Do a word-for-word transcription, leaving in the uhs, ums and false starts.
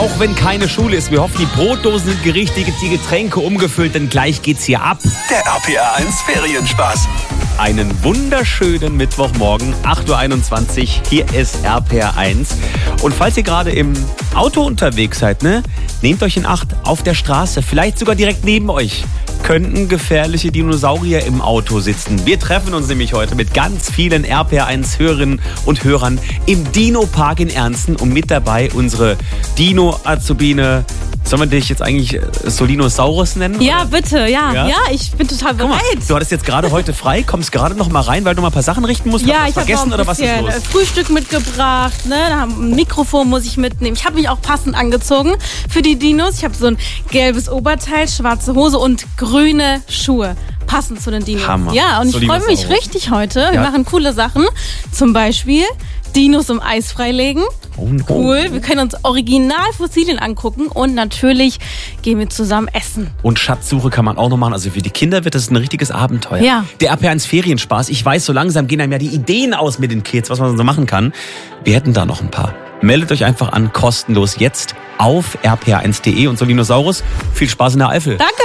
auch wenn keine Schule ist. Wir hoffen, die Brotdosen sind gerichtet, die Getränke umgefüllt, denn gleich geht's hier ab. Der R P R eins Ferienspaß. Einen wunderschönen Mittwochmorgen, acht Uhr einundzwanzig. Hier ist R P R eins. Und falls ihr gerade im Auto unterwegs seid, ne, nehmt euch in Acht auf der Straße, vielleicht sogar direkt neben euch, könnten gefährliche Dinosaurier im Auto sitzen. Wir treffen uns nämlich heute mit ganz vielen R P R eins Hörerinnen und Hörern im Dino-Park in Ernsten und mit dabei unsere Dino-Azubine. Sollen wir dich jetzt eigentlich Solinosaurus nennen? Ja, oder? bitte, ja. ja. Ja, ich bin total bereit. Mal, du hattest jetzt gerade heute frei, kommst gerade noch mal rein, weil du mal ein paar Sachen richten musst. Ja, Hast du ich habe vergessen auch ein oder was ist bisschen los? Frühstück mitgebracht, ne? Ein Mikrofon muss ich mitnehmen. Ich habe mich auch passend angezogen für die Dinos. Ich habe so ein gelbes Oberteil, schwarze Hose und grüne Schuhe. Passend zu den Dinos. Hammer. Ja, und ich freue mich Solinosaurus. richtig heute. Wir Ja. machen coole Sachen. Zum Beispiel Dinos im Eis freilegen. Oh, no. Cool. Wir können uns Originalfossilien angucken und natürlich gehen wir zusammen essen. Und Schatzsuche kann man auch noch machen. Also für die Kinder wird das ein richtiges Abenteuer. Ja. Der R P R eins Ferienspaß. Ich weiß, so langsam gehen einem ja die Ideen aus mit den Kids, was man so machen kann. Wir hätten da noch ein paar. Meldet euch einfach an, kostenlos jetzt auf r p r eins punkt de und Solinosaurus. Viel Spaß in der Eifel. Danke.